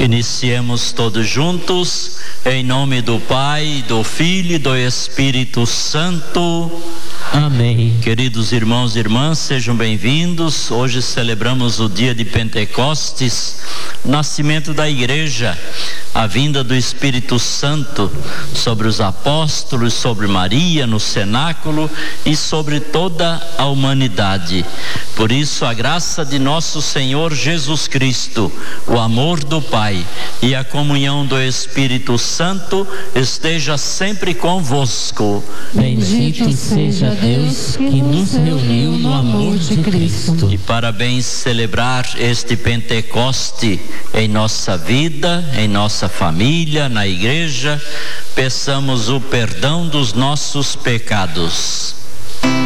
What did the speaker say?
Iniciemos todos juntos, em nome do Pai, do Filho e do Espírito Santo. Amém. Queridos irmãos e irmãs, sejam bem-vindos. Hoje celebramos o dia de Pentecostes, nascimento da igreja, a vinda do Espírito Santo sobre os apóstolos, sobre Maria no cenáculo e sobre toda a humanidade. Por isso, a graça de nosso Senhor Jesus Cristo, o amor do Pai e a comunhão do Espírito Santo esteja sempre convosco. Bendito seja Deus que nos reuniu no amor de Cristo. E para bem celebrar este Pentecoste em nossa vida, em nossa família, na igreja, peçamos o perdão dos nossos pecados.